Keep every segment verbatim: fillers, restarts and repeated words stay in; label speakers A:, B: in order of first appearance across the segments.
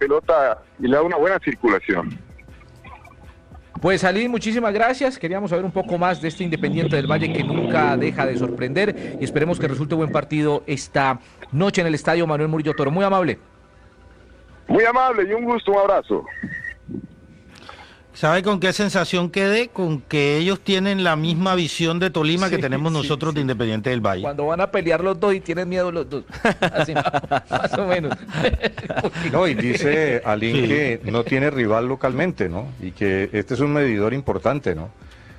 A: pelota y le da una buena circulación.
B: Pues Ali, muchísimas gracias. Queríamos saber un poco más de este Independiente del Valle que nunca deja de sorprender y esperemos que resulte buen partido esta noche en el estadio Manuel Murillo Toro. Muy amable.
A: Muy amable y un gusto, un abrazo.
C: ¿Sabe con qué sensación quedé? Con que ellos tienen la misma visión de Tolima sí, que tenemos sí, nosotros sí. de Independiente del Valle.
B: Cuando van a pelear los dos y tienen miedo los dos. Así, más o menos.
D: No, y dice Alín sí. que no tiene rival localmente, ¿no? Y que este es un medidor importante, ¿no?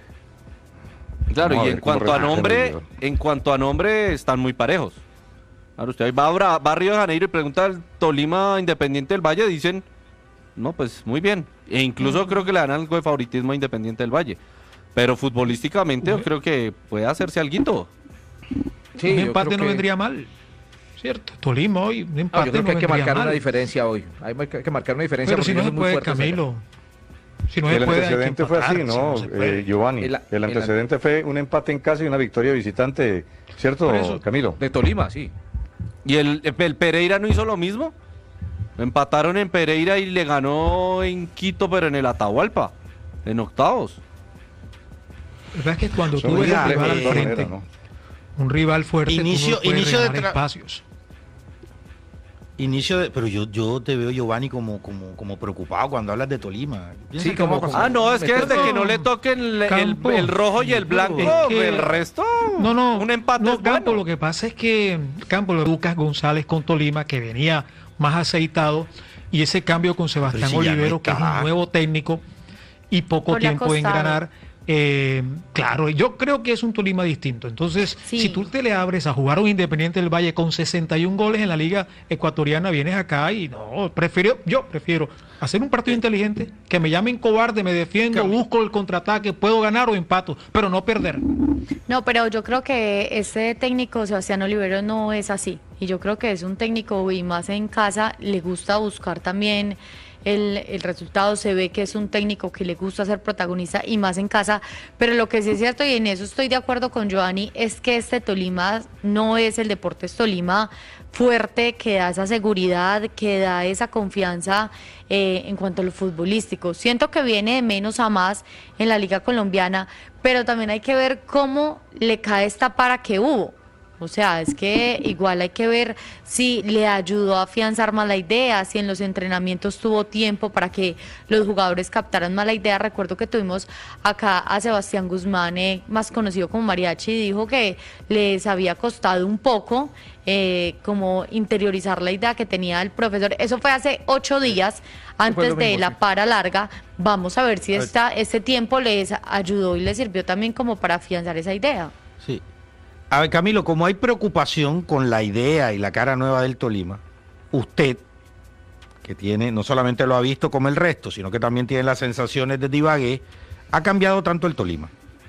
E: Claro, Vamos y en cuanto a nombre, en cuanto a nombre, están muy parejos. Claro, usted va a, va a Río de Janeiro y pregunta al Tolima Independiente del Valle, dicen, no, pues muy bien. E incluso mm. creo que le dan algo de favoritismo a Independiente del Valle. Pero futbolísticamente yo creo que puede hacerse alguito.
F: Sí, un empate no que... vendría mal. Cierto, Tolima hoy, un empate
B: ah, yo creo
F: no
B: que hay que marcar
F: mal.
B: una diferencia hoy. Hay que marcar una diferencia.
F: Pero si no se puede, Camilo.
D: Si no el puede, antecedente fue así, ¿no, no eh, Giovanni? El, el antecedente el... fue un empate en casa y una victoria visitante, ¿cierto, eso, Camilo?
B: De Tolima, sí.
E: ¿Y el, el Pereira no hizo lo mismo? Empataron en Pereira y le ganó en Quito, pero en el Atahualpa, en octavos.
F: La verdad es que cuando tú ves un rival al frente, ¿no? Un rival fuerte,
C: inicio,
F: tú no
C: inicio de
F: tra... espacios.
C: Inicio de, pero yo yo te veo, Giovanni, como como como preocupado cuando hablas de Tolima.
E: Sí, como, como ah, no, es que desde que no le toquen el, el, el rojo y el blanco, es que, el resto,
F: no, no,
E: un empate
F: no,
E: es
F: Campo,
E: bueno.
F: Lo que pasa es que Campo, Lucas González con Tolima, que venía más aceitado, y ese cambio con Sebastián si Olivero, no que es un nuevo técnico y poco tiempo en ganar. Eh, claro, yo creo que es un Tolima distinto. Entonces, sí. si tú te le abres a jugar un Independiente del Valle con sesenta y un goles en la Liga Ecuatoriana, vienes acá y no, prefiero, yo prefiero hacer un partido inteligente, que me llamen cobarde, me defiendo, claro. busco el contraataque, puedo ganar o empato, pero no perder.
G: No, pero yo creo que ese técnico, Sebastián Olivero, no es así. Y yo creo que es un técnico, y más en casa, le gusta buscar también El, el resultado, se ve que es un técnico que le gusta ser protagonista y más en casa, pero lo que sí es cierto, y en eso estoy de acuerdo con Giovanni, es que este Tolima no es el Deportes Tolima fuerte, que da esa seguridad, que da esa confianza eh, en cuanto a lo futbolístico. Siento que viene de menos a más en la Liga Colombiana, pero también hay que ver cómo le cae esta para que hubo. O sea, es que igual hay que ver si le ayudó a afianzar más la idea, si en los entrenamientos tuvo tiempo para que los jugadores captaran más la idea. Recuerdo que tuvimos acá a Sebastián Guzmán, eh, más conocido como Mariachi, y dijo que les había costado un poco eh, como interiorizar la idea que tenía el profesor. Eso fue hace ocho días, antes de la para larga. Vamos a ver si esta, este tiempo les ayudó y les sirvió también como para afianzar esa idea.
C: Sí. A ver, Camilo, como hay preocupación con la idea y la cara nueva del Tolima, usted, que tiene, no solamente lo ha visto como el resto, sino que también tiene las sensaciones de Ibagué, ¿ha cambiado tanto el Tolima?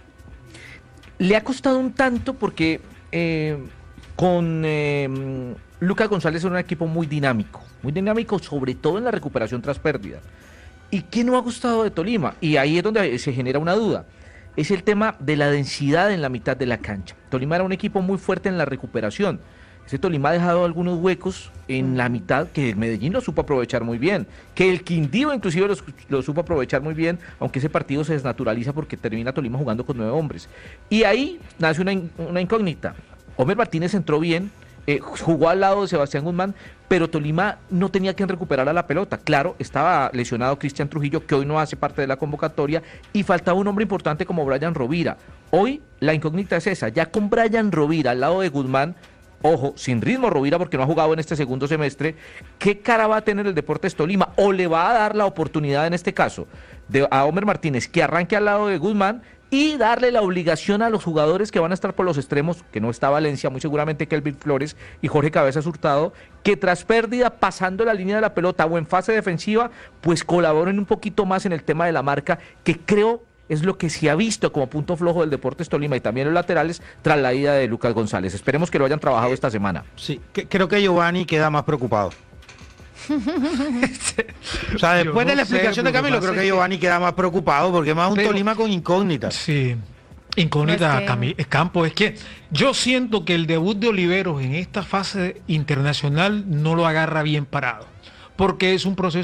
B: Le ha costado un tanto porque eh, con eh, Lucas González era un equipo muy dinámico, muy dinámico, sobre todo en la recuperación tras pérdida. ¿Y qué no ha gustado de Tolima? Y ahí es donde se genera una duda. Es el tema de la densidad en la mitad de la cancha. Tolima era un equipo muy fuerte en la recuperación. Ese Tolima ha dejado algunos huecos en la mitad que el Medellín lo supo aprovechar muy bien, que el Quindío inclusive lo, lo supo aprovechar muy bien, aunque ese partido se desnaturaliza porque termina Tolima jugando con nueve hombres. Y ahí nace una, una incógnita. Homer Martínez entró bien, eh, jugó al lado de Sebastián Guzmán, pero Tolima no tenía quien recuperar a la pelota. Claro, estaba lesionado Cristian Trujillo, que hoy no hace parte de la convocatoria, y faltaba un hombre importante como Brian Rovira. Hoy la incógnita es esa, ya con Brian Rovira al lado de Guzmán, ojo, sin ritmo Rovira porque no ha jugado en este segundo semestre, ¿qué cara va a tener el Deportes Tolima? ¿O le va a dar la oportunidad en este caso de, a Homer Martínez que arranque al lado de Guzmán y darle la obligación a los jugadores que van a estar por los extremos, que no está Valencia, muy seguramente Kelvin Flores y Jorge Cabezas Hurtado, que tras pérdida, pasando la línea de la pelota o en fase defensiva, pues colaboren un poquito más en el tema de la marca, que creo es lo que se ha visto como punto flojo del Deportes Tolima y también los laterales tras la ida de Lucas González. Esperemos que lo hayan trabajado esta semana.
C: Sí, que, creo que Giovanni queda más preocupado. O sea, después no de la explicación sé, de Camilo, creo que Giovanni queda más preocupado porque es más un pero, Tolima con incógnitas.
F: Sí, incógnitas, no es que... Campo. Es que yo siento que el debut de Oliveros en esta fase internacional no lo agarra bien parado, porque es un proceso